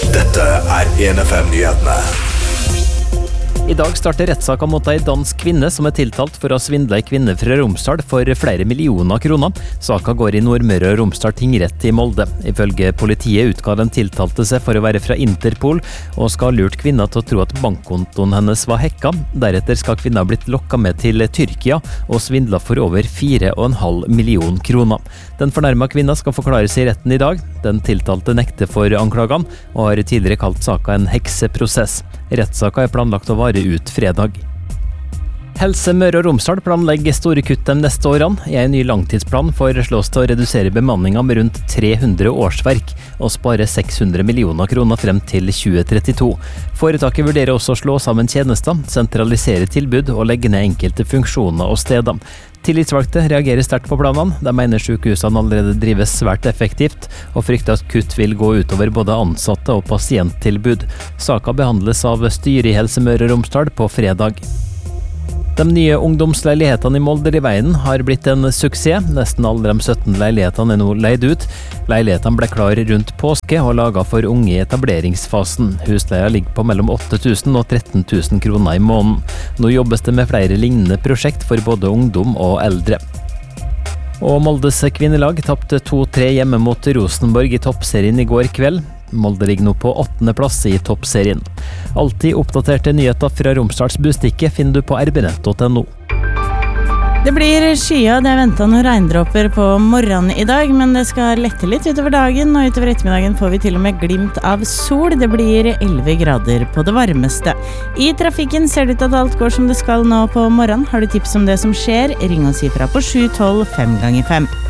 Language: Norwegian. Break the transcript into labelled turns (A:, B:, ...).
A: Dette 1FM-nyhetene.
B: I dag starter rettssaken mot en dansk kvinne som er tiltalt for å ha svindlet en kvinne fra Romsdal for flere millioner kroner. Saken går i Nordmøre og Romsdal tingrett i Molde. Ifølge politiet utga den tiltalte seg for å være fra Interpol, og skal ha lurt kvinna til å tro at bankkontoen hennes var hacka. Deretter skal kvinna ha blitt lokket med til Tyrkia og svindlet for over 4,5 million kroner. Den fornærmede kvinna skal forklare seg i retten i dag. Den tiltalte nekter for anklagene, og har tidligere kalt saken en hekseprosess. Rettssaken er planlagt å vare ut fredag. Helse Møre og Romsdal planlegger store kutt de neste årene. I en ny langtidsplan foreslås det å redusere bemanningen med rundt 300 årsverk og spare 600 millioner kroner frem til 2032. Foretaket vurderer også å slå sammen tjenester, sentralisere tilbud og legge ned enkelte funksjoner og steder. Tillitsvalgte reagerer sterkt på planene. De mener sykehusene allerede drives svært effektivt, og frykter at kutt vil gå utover både ansatte og pasienttilbud. Saken behandles av styret i Helse Møre og Romsdal på fredag. De nye ungdomsleilighetene i Molde i Veien har blitt en suksess. Nesten alle de 17 leilighetene er nå leid ut. Leilighetene ble klare rundt påske og laget for unge i etableringsfasen. Husleia ligger på mellom 8.000 og 13.000 kroner i måneden. Nå jobbes det med flere lignende prosjekt for både ungdom og eldre. Og Moldes kvinnelag tapte 2-3 hjemme mot Rosenborg i toppserien i går kveld. Molde ligger nå på 8. plass i toppserien. Alltid oppdaterte nyheter fra Romsdals Bustikke finner du på rbnett.no.
C: Det blir skyet, det er ventet noen regndråper på morgenen i dag, men det skal lette litt utover dagen, og utover ettermiddagen får vi til og med glimt av sol. Det blir 11 grader på det varmeste. I trafikken ser det ut at alt går som det skal nå på morgenen. Har du tips om det som skjer? Ring oss ifra på 712 5x5.